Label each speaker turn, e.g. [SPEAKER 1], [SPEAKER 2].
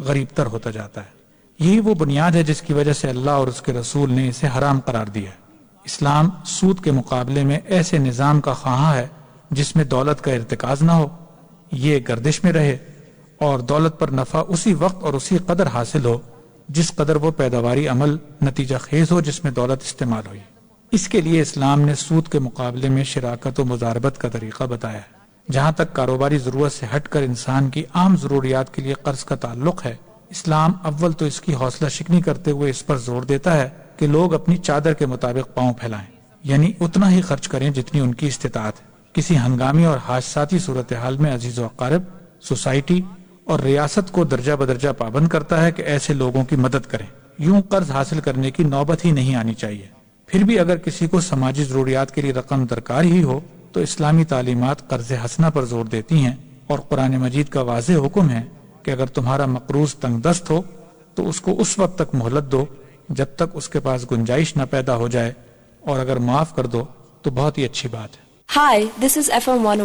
[SPEAKER 1] غریب تر ہوتا جاتا ہے۔ یہی وہ بنیاد ہے جس کی وجہ سے اللہ اور اس کے رسول نے اسے حرام قرار دیا ہے۔ اسلام سود کے مقابلے میں ایسے نظام کا خواہاں ہے جس میں دولت کا ارتکاز نہ ہو، یہ گردش میں رہے، اور دولت پر نفع اسی وقت اور اسی قدر حاصل ہو جس قدر وہ پیداواری عمل نتیجہ خیز ہو جس میں دولت استعمال ہوئی۔ اس کے لیے اسلام نے سود کے مقابلے میں شراکت و مضاربت کا طریقہ بتایا ہے۔ جہاں تک کاروباری ضرورت سے ہٹ کر انسان کی عام ضروریات کے لیے قرض کا تعلق ہے، اسلام اول تو اس کی حوصلہ شکنی کرتے ہوئے اس پر زور دیتا ہے کہ لوگ اپنی چادر کے مطابق پاؤں پھیلائیں، یعنی اتنا ہی خرچ کریں جتنی ان کی استطاعت ہے۔ کسی ہنگامی اور حادثاتی صورتحال میں عزیز و اقارب، سوسائٹی اور ریاست کو درجہ بدرجہ پابند کرتا ہے کہ ایسے لوگوں کی مدد کریں۔ یوں قرض حاصل کرنے کی نوبت ہی نہیں آنی چاہیے۔ پھر بھی اگر کسی کو سماجی ضروریات کے لیے رقم درکار ہی ہو تو اسلامی تعلیمات قرض حسنہ پر زور دیتی ہیں، اور قرآن مجید کا واضح حکم ہے کہ اگر تمہارا مقروض تنگ دست ہو تو اس کو اس وقت تک مہلت دو جب تک اس کے پاس گنجائش نہ پیدا ہو جائے، اور اگر معاف کر دو تو بہت ہی اچھی بات ہے۔
[SPEAKER 2] Hi, this is FM